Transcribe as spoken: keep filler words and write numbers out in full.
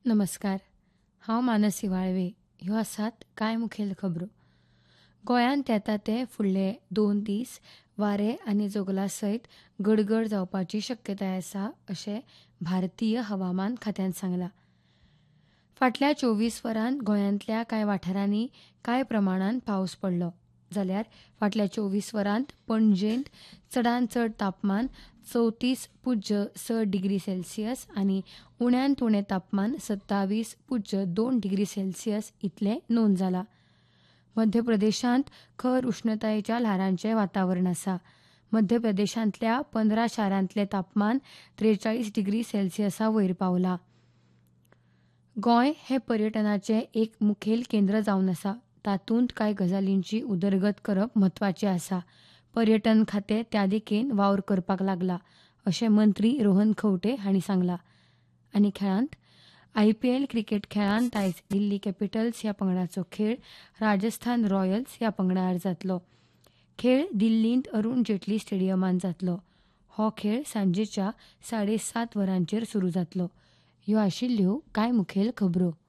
नमस्कार. हांव मानसी वाळवे. ह्यो आसात कांय मुखेल खबरो. गोंयांत येता ते फुडले दोन दीस वारे आनी जोगला सयत गडगड जावपाची शक्यताय आसा अशें भारतीय हवामान खात्यान सांगलां. फाटल्या चोवीस वरांत गोंयांतल्या कांय वाठारांनी कांय प्रमाणांत पावस पडलो जाल्यार फाटल्या चोवीस वरांत पणजेंत चडांत चड तापमान चवतीस पुज्य स डिग्री सेल्सियस आनी उण्यांत उणें तापमान सत्तावीस पुज्य दोन डिग्री सेल्सियस इतलें नोंद जालां. मध्य प्रदेशांत खर उश्णतायेच्या ल्हारांचें वातावरण आसा. मध्य प्रदेशांतल्या पंदरा शारांतलें तापमान त्रेचाळीस डिग्री सेल्सियसा वयर पावलां. गोंय हें पर्यटनाचें एक मुखेल केंद्र जावन आसा. तातूंत कांय गजालींची उदरगत करप म्हत्वाचें आसा. पर्यटन खातें त्या दिकेन वावर करपाक लागलां अशें मंत्री रोहन खंवटे हांणी सांगलां. आनी खेळांत आयपीएल क्रिकेट खेळांत आयज दिल्ली कॅपिटल्स ह्या पंगडाचो खेळ राजस्थान रॉयल्स ह्या पंगडा आड जातलो. खेळ दिल्लींत अरुण जेटली स्टेडियमांत जातलो. हो खेळ सांजेच्या साडे सात वरांचेर सुरू जातलो. ह्यो आशिल्ल्यो कांय मुखेल खबरो.